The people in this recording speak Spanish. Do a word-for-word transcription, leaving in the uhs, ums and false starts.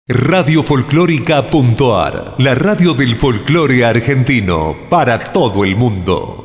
Radio Folclórica punto a r, la radio del folclore argentino para todo el mundo.